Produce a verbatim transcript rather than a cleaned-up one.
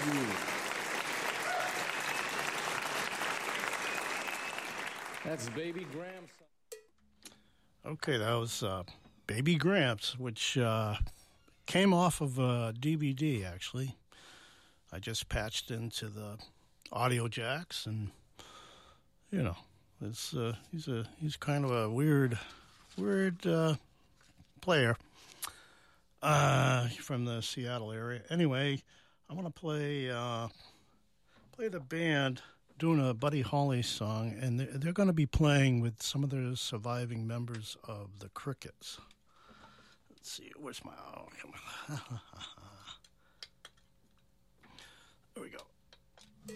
you. That's Baby Gramps. Okay, that was uh, Baby Gramps, which uh, came off of a D V D, actually. I just patched into the audio jacks, and, you know, it's uh, he's a he's kind of a weird, weird uh, player uh, from the Seattle area. Anyway, I want to play uh, play the band doing a Buddy Holly song, and they're, they're going to be playing with some of the surviving members of the Crickets. Let's see, where's my... Oh, come on. There we go.